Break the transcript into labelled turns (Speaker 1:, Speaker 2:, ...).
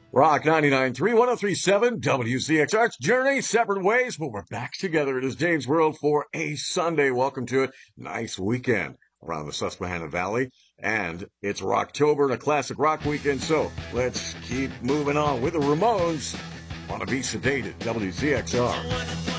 Speaker 1: Rock 99.3, 103.7, WCXR's Journey, separate ways, but we're back together. It is Dave's World for a Sunday. Welcome to it. Nice weekend around the Susquehanna Valley. And it's Rocktober and a classic rock weekend, so let's keep moving on with the Ramones. Wanna Be Sedated, WCXR.